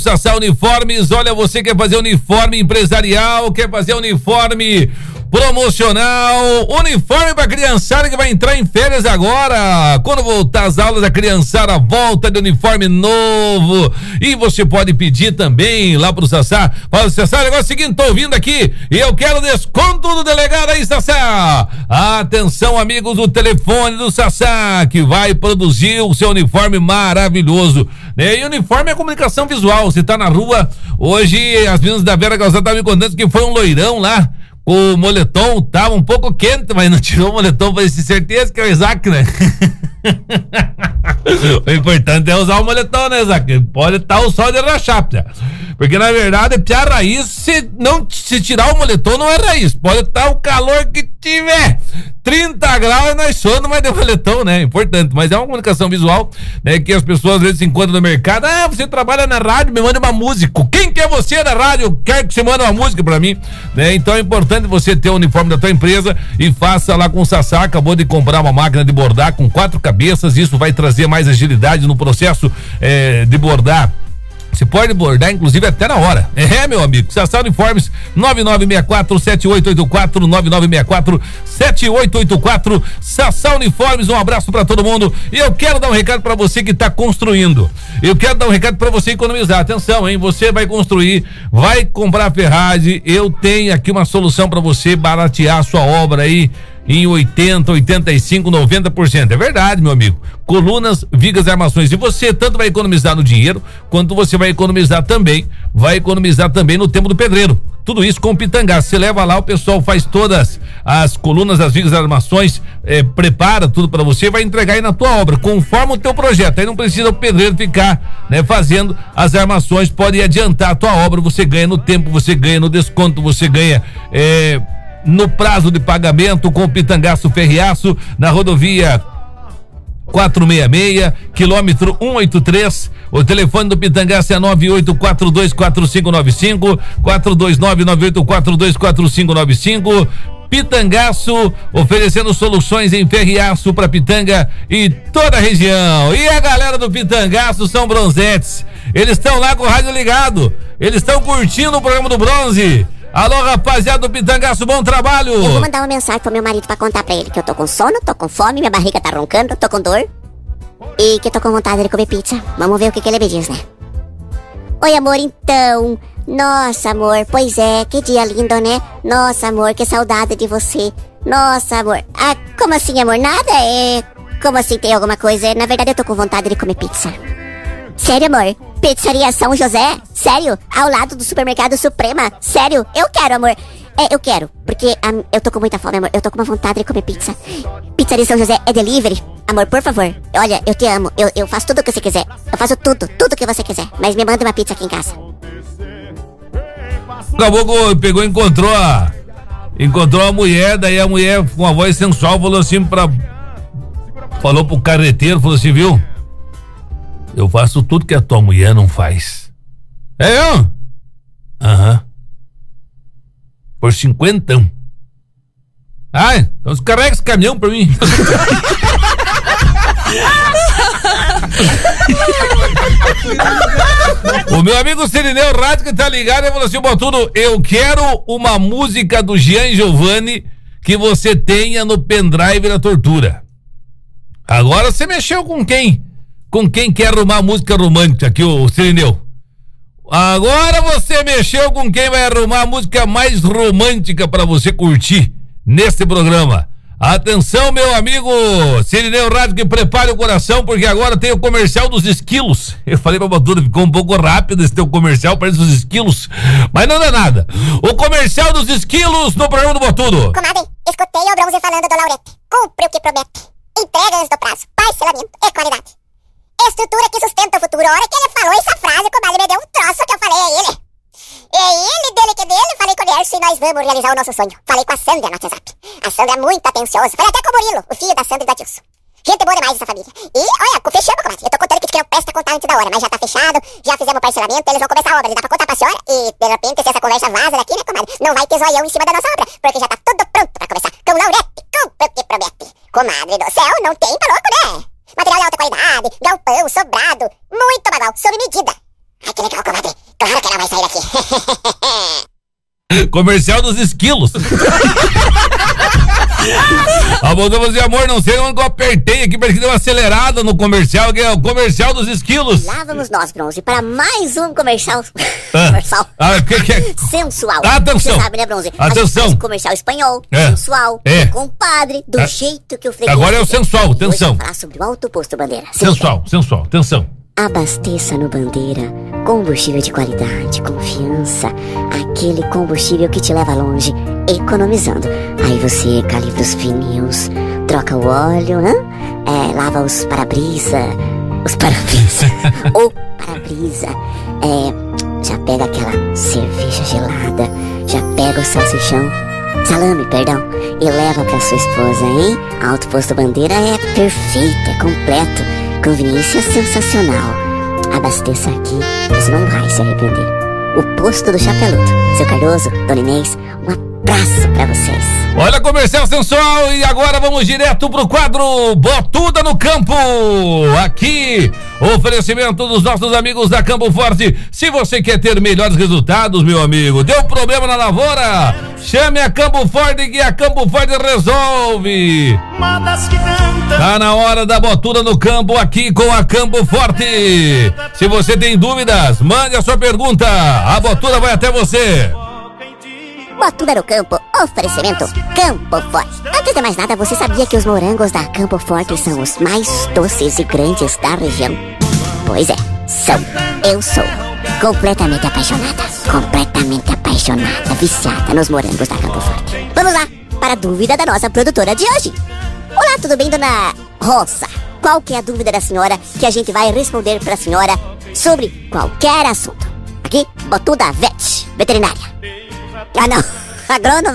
Sassá Uniformes, olha, você quer fazer uniforme empresarial, quer fazer uniforme promocional, uniforme pra criançada que vai entrar em férias agora, quando voltar as aulas, a criançada volta de uniforme novo, e você pode pedir também lá pro Sassá. Fala, Sassá, o negócio é o seguinte, tô ouvindo aqui e eu quero desconto do delegado aí, Sassá. Atenção, amigos do telefone do Sassá, que vai produzir o seu uniforme maravilhoso, né? E uniforme é comunicação visual. Você tá na rua, hoje as meninas da Vera Calçada estavam me contando que foi um loirão lá, o moletom tava um pouco quente, mas não tirou o moletom, pra ter certeza que é o Isaac, né? O importante é usar o moletom, né, Isaac? Pode estar o sol de rachar, porque na verdade, piar raiz, se tirar o moletom não é raiz, pode estar o calor que tiver, 30 graus nós somos, mas de moletom, né? Importante, mas é uma comunicação visual, né? Que as pessoas às vezes se encontram no mercado. Ah, você trabalha na rádio, me manda uma música. Quem que é você na rádio? Quer que você mande uma música pra mim, né? Então é importante você ter o uniforme da tua empresa e faça lá com o Sassá. Acabou de comprar uma máquina de bordar com 4 cabeças, isso vai trazer mais agilidade no processo de bordar. Você pode bordar, inclusive, até na hora. É, meu amigo. Sassá Uniformes, 9964-7884, 9964-7884. Sassá Uniformes, um abraço pra todo mundo. E eu quero dar um recado pra você que tá construindo. Eu quero dar um recado pra você economizar. Atenção, hein? Você vai construir, vai comprar ferragem. Eu tenho aqui uma solução pra você baratear a sua obra aí em 80, 85, 90%. É verdade, meu amigo. Colunas, vigas e armações. E você tanto vai economizar no dinheiro, quanto você vai economizar também no tempo do pedreiro. Tudo isso com o Pitangás. Você leva lá, o pessoal faz todas as colunas, as vigas e armações, prepara tudo pra você e vai entregar aí na tua obra, conforme o teu projeto. Aí não precisa o pedreiro ficar, né, fazendo as armações. Pode adiantar a tua obra, você ganha no tempo, você ganha no desconto, você ganha no prazo de pagamento com o Pitangaço Ferriaço, na rodovia 466, quilômetro 183. O telefone do Pitangaço é 98424595, 42998424595. Pitangaço, oferecendo soluções em ferriaço para Pitanga e toda a região. E a galera do Pitangaço são bronzetes. Eles estão lá com o rádio ligado. Eles estão curtindo o programa do Bronze. Alô, rapaziada do Pitangaço, bom trabalho! Eu vou mandar uma mensagem pro meu marido pra contar pra ele que eu tô com sono, tô com fome, minha barriga tá roncando, tô com dor e que tô com vontade de comer pizza. Vamos ver o que ele me diz, né? Oi, amor, então. Nossa, amor, pois é, que dia lindo, né? Nossa, amor, que saudade de você. Nossa, amor. Ah, como assim, amor? Nada? Como assim, tem alguma coisa? Na verdade, eu tô com vontade de comer pizza. Sério, amor? Pizzaria São José? Sério? Ao lado do supermercado Suprema? Sério? Eu quero, amor. Eu quero, porque eu tô com muita fome, amor. Eu tô com uma vontade de comer pizza. Pizzaria São José é delivery? Amor, por favor. Olha, eu te amo. Eu faço tudo o que você quiser. Eu faço tudo que você quiser. Mas me manda uma pizza aqui em casa. O caboclo pegou e encontrou a mulher, daí a mulher com a voz sensual falou assim falou pro carreteiro, falou assim, viu? Eu faço tudo que a tua mulher não faz. É eu? Aham. Por 50. Ah, então descarrega esse caminhão pra mim. O meu amigo Sirineu Rádio que tá ligado, ele falou assim, Botuno, eu quero uma música do Gian Giovanni que você tenha no pendrive da tortura. Agora você mexeu com quem? Com quem quer arrumar música romântica aqui, o Sirineu? Agora você mexeu com quem vai arrumar a música mais romântica para você curtir nesse programa. Atenção, meu amigo Sirineu Rádio, que prepare o coração, porque agora tem o comercial dos esquilos. Eu falei pra Botuno, ficou um pouco rápido esse teu comercial, parece os esquilos, mas não dá nada. O comercial dos esquilos no programa do Botuno. Comadre, escutei o Bronze falando do Laurete. Cumpre o que promete. Entrega antes do prazo. Parcelamento e qualidade. Estrutura que sustenta o futuro. A hora que ele falou essa frase, comadre, me deu um troço que eu falei a ele. É ele, dele que dele, falei com o Nerso e nós vamos realizar o nosso sonho. Falei com a Sandra no WhatsApp. A Sandra é muito atenciosa. Falei até com o Murilo, o filho da Sandra e da Tilson. Gente boa demais essa família. E, olha, fechamos, comadre. Eu tô contando que te quero prestar contar antes da hora, mas já tá fechado, já fizemos o parcelamento, eles vão começar a obra. Dá pra contar pra senhora e, de repente, se essa conversa vaza daqui, né, comadre, não vai ter zoião em cima da nossa obra, porque já tá tudo pronto pra começar. Com Laurete, cumpre o que promete. Comadre do céu, não tem pra louco, né? Material de alta qualidade, galpão, sobrado, muito bagual, sob medida. Ai, que legal, comadre. Claro que ela vai sair daqui. Comercial dos esquilos. Abordou você, amor, não sei onde eu apertei aqui, parece que deu uma acelerada no comercial, que é o comercial dos esquilos. Lá vamos nós, Bronze, para mais um comercial. Que é? Sensual. Atenção. Você sabe, né, Bronze? Atenção. A gente faz comercial espanhol, sensual, compadre, do jeito que o freguês. Agora é o sensual, atenção. Vamos falar sobre o Alto Posto Bandeira. Sensual, atenção. Abasteça no Bandeira combustível de qualidade, confiança, aquele combustível que te leva longe, economizando. Aí você calibra os pneus, troca o óleo, lava os para-brisa, o para-brisa, já pega aquela cerveja gelada, já pega o salame, e leva pra sua esposa, hein? Alto Posto Bandeira é perfeito, é completo. Conveniência sensacional. Abasteça aqui, você não vai se arrepender. O Posto do Chapeludo. Seu Cardoso, Dona Inês, um abraço pra vocês. Olha, comercial sensual, e agora vamos direto pro quadro Botuda no Campo. Aqui, oferecimento dos nossos amigos da Campo Forte. Se você quer ter melhores resultados, meu amigo, deu problema na lavoura, chame a Campo Forte que a Campo Forte resolve. Tá na hora da Botuda no Campo aqui com a Campo Forte. Se você tem dúvidas, mande a sua pergunta, a Botuda vai até você. Botuda no Campo, oferecimento Campo Forte. Antes de mais nada, você sabia que os morangos da Campo Forte são os mais doces e grandes da região? Pois é, são. Eu sou completamente apaixonada, viciada nos morangos da Campo Forte. Vamos lá, para a dúvida da nossa produtora de hoje. Olá, tudo bem, dona Rosa? Qual que é a dúvida da senhora que a gente vai responder para a senhora sobre qualquer assunto? Aqui, Botuda Vet, veterinária. Ah, não, agrônoma.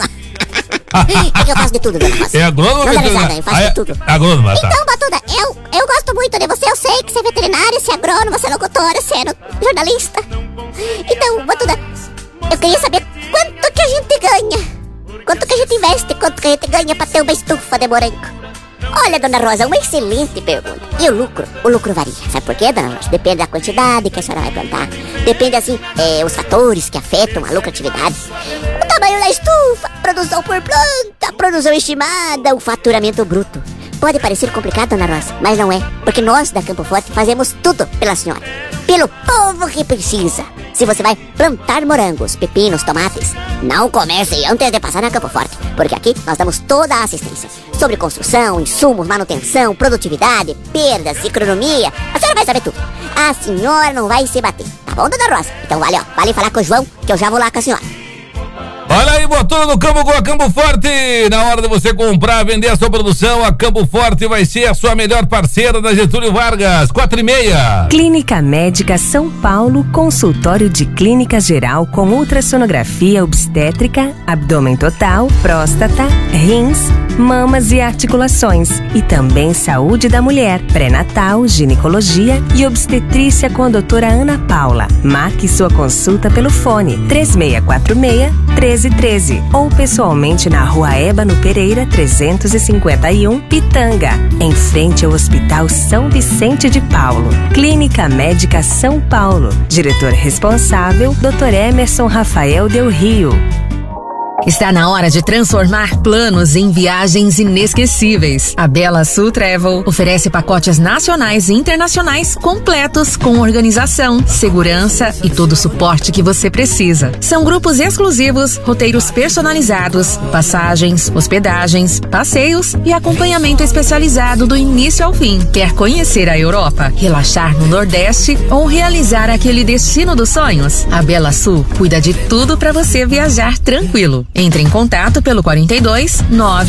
É que eu faço de tudo, dona Rosa. É agrônoma ou veterinária? Eu faço de tudo. Agrônoma, tá. Então, Botuda, eu gosto muito de você. Eu sei que você é veterinária, você é agrônoma, você é locutora, você é jornalista. Então, Botuda, eu queria saber quanto que a gente ganha. Quanto que a gente investe, quanto que a gente ganha pra ter uma estufa de morango. Olha, dona Rosa, uma excelente pergunta. E o lucro varia. Sabe por quê, dona Rosa? Depende da quantidade que a senhora vai plantar. Depende, assim, os fatores que afetam a lucratividade. O tamanho da estufa, produção por planta, produção estimada, o faturamento bruto. Pode parecer complicado, dona Rosa, mas não é. Porque nós, da Campo Forte, fazemos tudo pela senhora. Pelo povo que precisa. Se você vai plantar morangos, pepinos, tomates, não comece antes de passar na Campo Forte. Porque aqui nós damos toda a assistência. Sobre construção, insumos, manutenção, produtividade, perdas, economia. A senhora vai saber tudo. A senhora não vai se bater. Tá bom, dona Rosa? Então vale falar com o João, que eu já vou lá com a senhora. Olha aí, Botuda no Campo com a Campo Forte. Na hora de você comprar, vender a sua produção, a Campo Forte vai ser a sua melhor parceira da Getúlio Vargas, 4:30. Clínica Médica São Paulo, consultório de clínica geral com ultrassonografia obstétrica, abdômen total, próstata, rins, mamas e articulações. E também saúde da mulher, pré-natal, ginecologia e obstetrícia com a doutora Ana Paula. Marque sua consulta pelo fone 3646-1313 ou pessoalmente na Rua Ébano Pereira 351, Pitanga, em frente ao Hospital São Vicente de Paulo. Clínica Médica São Paulo. Diretor responsável, Dr. Emerson Rafael Del Rio. Está na hora de transformar planos em viagens inesquecíveis. A Bela Sul Travel oferece pacotes nacionais e internacionais completos com organização, segurança e todo o suporte que você precisa. São grupos exclusivos, roteiros personalizados, passagens, hospedagens, passeios e acompanhamento especializado do início ao fim. Quer conhecer a Europa, relaxar no Nordeste ou realizar aquele destino dos sonhos? A Bela Sul cuida de tudo para você viajar tranquilo. Entre em contato pelo 42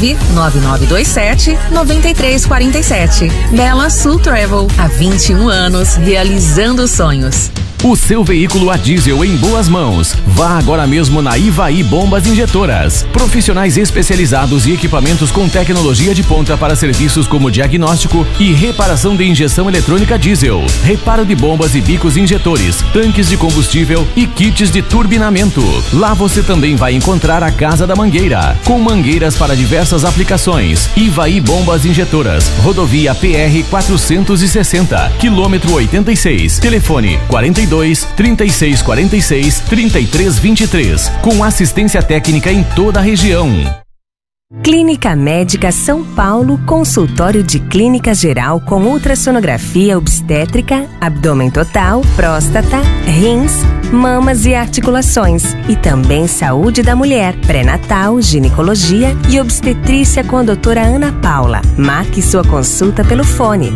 99927 9347. Bela Sul Travel, há 21 anos realizando sonhos. O seu veículo a diesel em boas mãos. Vá agora mesmo na Ivaí Bombas Injetoras. Profissionais especializados e equipamentos com tecnologia de ponta para serviços como diagnóstico e reparação de injeção eletrônica diesel, reparo de bombas e bicos injetores, tanques de combustível e kits de turbinamento. Lá você também vai encontrar a Casa da Mangueira, com mangueiras para diversas aplicações. Ivaí Bombas Injetoras, rodovia PR 460, quilômetro 86, telefone 42 32 3646 3323, com assistência técnica em toda a região. Clínica Médica São Paulo, consultório de clínica geral com ultrassonografia obstétrica, abdômen total, próstata, rins, mamas e articulações. E também saúde da mulher, pré-natal, ginecologia e obstetrícia com a doutora Ana Paula. Marque sua consulta pelo fone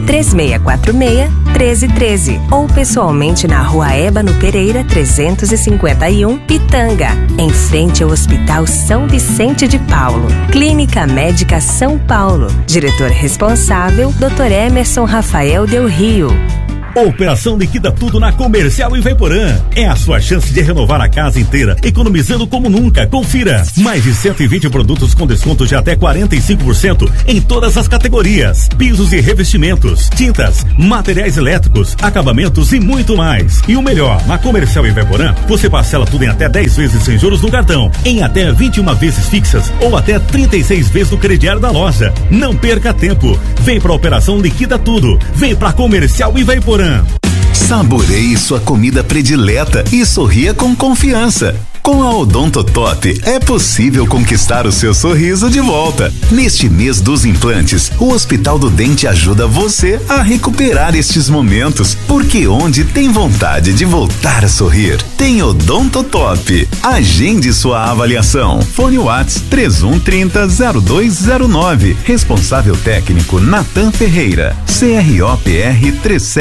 3646-1313 ou pessoalmente na Rua Ébano Pereira 351, Pitanga, em frente ao Hospital São Vicente de Paulo. Clínica Médica São Paulo. Diretor responsável, Dr. Emerson Rafael Del Rio. Operação Liquida Tudo na Comercial Ivaiporã. É a sua chance de renovar a casa inteira, economizando como nunca. Confira. Mais de 120 produtos com desconto de até 45% em todas as categorias. Pisos e revestimentos, tintas, materiais elétricos, acabamentos e muito mais. E o melhor, na Comercial Ivaiporã, você parcela tudo em até 10 vezes sem juros no cartão, em até 21 vezes fixas ou até 36 vezes no crediário da loja. Não perca tempo. Vem pra Operação Liquida Tudo. Vem pra Comercial Ivaiporã. Saboreie sua comida predileta e sorria com confiança. Com a Odontotop é possível conquistar o seu sorriso de volta. Neste mês dos implantes, o Hospital do Dente ajuda você a recuperar estes momentos, porque onde tem vontade de voltar a sorrir, tem Odontotop. Agende sua avaliação. Fone Whats 3130-0209. Responsável técnico Natan Ferreira. CROPR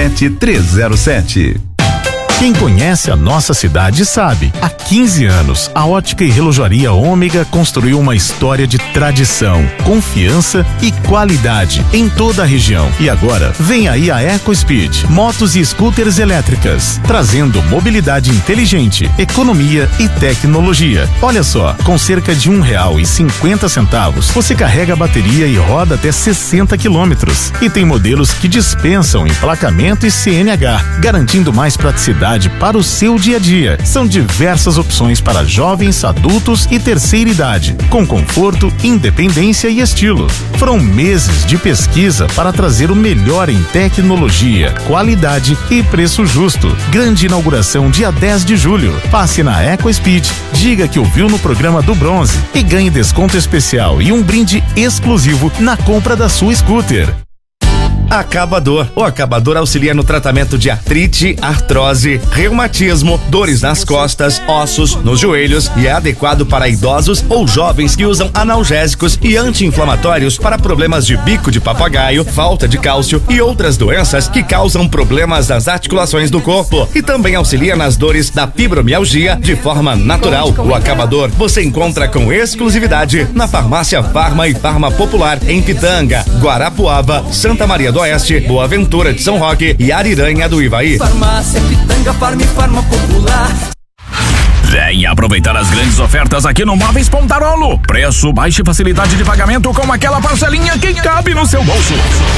37307. Quem conhece a nossa cidade sabe. Há 15 anos, a Ótica e Relojaria Ômega construiu uma história de tradição, confiança e qualidade em toda a região. E agora, vem aí a EcoSpeed, motos e scooters elétricas, trazendo mobilidade inteligente, economia e tecnologia. Olha só, com cerca de R$1,50, você carrega a bateria e roda até 60 quilômetros. E tem modelos que dispensam emplacamento e CNH, garantindo mais praticidade para o seu dia a dia. São diversas opções para jovens, adultos e terceira idade, com conforto, independência e estilo. Foram meses de pesquisa para trazer o melhor em tecnologia, qualidade e preço justo. Grande inauguração dia 10 de julho. Passe na EcoSpeed, diga que ouviu no programa do Bronze e ganhe desconto especial e um brinde exclusivo na compra da sua scooter. Acabador. O Acabador auxilia no tratamento de artrite, artrose, reumatismo, dores nas costas, ossos, nos joelhos e é adequado para idosos ou jovens que usam analgésicos e anti-inflamatórios para problemas de bico de papagaio, falta de cálcio e outras doenças que causam problemas nas articulações do corpo. E também auxilia nas dores da fibromialgia de forma natural. O Acabador você encontra com exclusividade na Farmácia Farma e Farma Popular em Pitanga, Guarapuava, Santa Maria do Oeste, Boa Ventura de São Roque e Ariranha do Ivaí. Farmácia Pitanga, Farma e Farma Popular. Venha aproveitar as grandes ofertas aqui no Móveis Pontarolo. Preço, baixa e facilidade de pagamento com aquela parcelinha que cabe no seu bolso.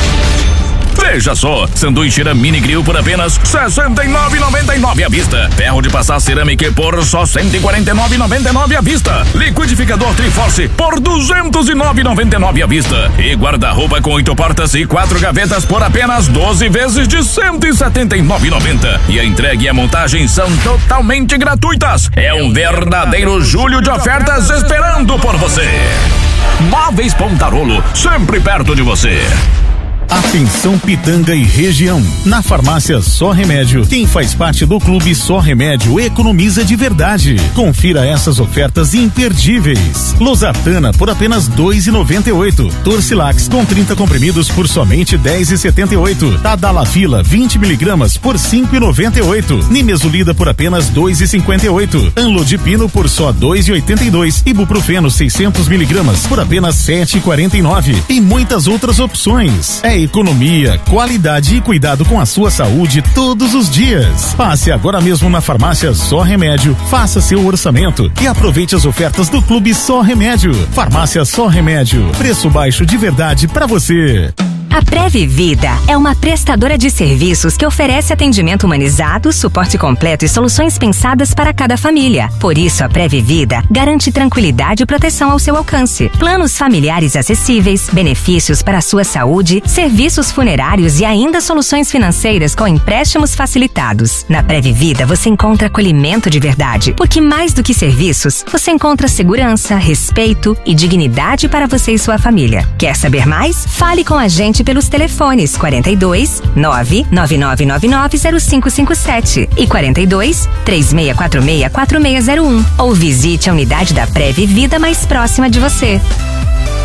Veja só, sanduíche mini grill por apenas R$69,99 à vista. Ferro de passar cerâmica por só R$149,99 à vista. Liquidificador Triforce por R$209,99 à vista. E guarda-roupa com 8 portas e 4 gavetas por apenas 12 vezes de R$179,90. E a entrega e a montagem são totalmente gratuitas. É um verdadeiro julho de ofertas esperando por você. Móveis Pontarolo, sempre perto de você. Atenção Pitanga e região. Na farmácia Só Remédio, quem faz parte do clube Só Remédio economiza de verdade. Confira essas ofertas imperdíveis. Losartana por apenas R$2,98. Torcilax com 30 comprimidos por somente R$10,78. Tadalafila 20 miligramas por R$5,98. Nimesulida por apenas R$2,58. Anlodipino por só R$2,82. Ibuprofeno 600 miligramas por apenas R$7,49. E muitas outras opções. É economia, qualidade e cuidado com a sua saúde todos os dias. Passe agora mesmo na farmácia Só Remédio, faça seu orçamento e aproveite as ofertas do clube Só Remédio. Farmácia Só Remédio, preço baixo de verdade pra você. A Previvida é uma prestadora de serviços que oferece atendimento humanizado, suporte completo e soluções pensadas para cada família. Por isso, a Previvida garante tranquilidade e proteção ao seu alcance. Planos familiares acessíveis, benefícios para a sua saúde, serviços funerários e ainda soluções financeiras com empréstimos facilitados. Na Previvida, você encontra acolhimento de verdade, porque mais do que serviços, você encontra segurança, respeito e dignidade para você e sua família. Quer saber mais? Fale com a gente pelos telefones 42 999990557 e 42 3646 4601 ou visite a unidade da Previvida mais próxima de você.